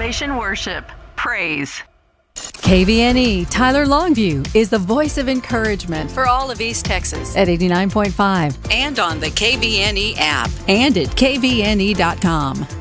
Foundation Worship. Praise. KVNE Tyler Longview is the voice of encouragement for all of East Texas at 89.5 and on the KVNE app and at kvne.com.